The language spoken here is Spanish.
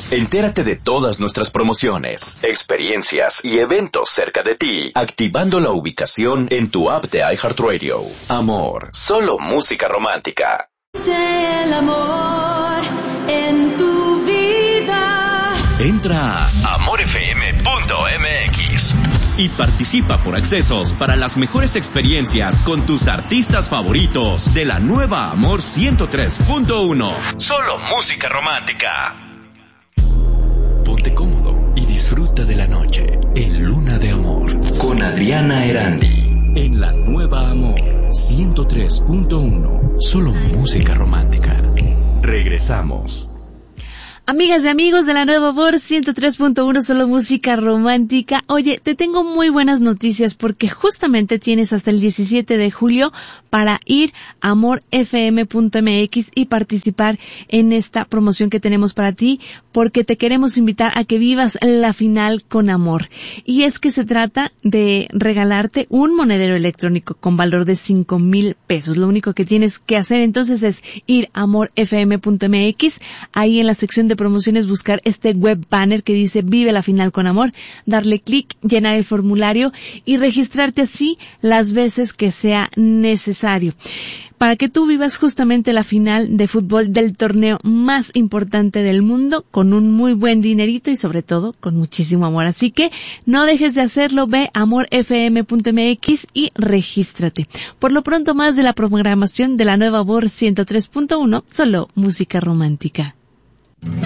Entérate de todas nuestras promociones, experiencias y eventos cerca de ti, activando la ubicación en tu app de iHeartRadio. Amor, solo música romántica. El amor en tu vida. Entra a amorfm.mx y participa por accesos para las mejores experiencias con tus artistas favoritos de la nueva Amor 103.1. Solo música romántica. Ponte cómodo y disfruta de la noche en Luna de Amor con Adriana Erandi en la nueva Amor 103.1. Solo música romántica. Regresamos. Amigas y amigos de la Nueva Amor 103.1, solo música romántica. Oye, te tengo muy buenas noticias porque justamente tienes hasta el 17 de julio para ir a amorfm.mx y participar en esta promoción que tenemos para ti, porque te queremos invitar a que vivas la final con amor. Y es que se trata de regalarte un monedero electrónico con valor de 5,000 pesos. Lo único que tienes que hacer entonces es ir a amorfm.mx, ahí en la sección de promociones buscar este web banner que dice Vive la final con amor, darle clic, llenar el formulario y registrarte así las veces que sea necesario, para que tú vivas justamente la final de fútbol del torneo más importante del mundo con un muy buen dinerito y sobre todo con muchísimo amor. Así que no dejes de hacerlo, ve a amorfm.mx y regístrate. Por lo pronto, más de la programación de la Nueva Amor 103.1, solo música romántica.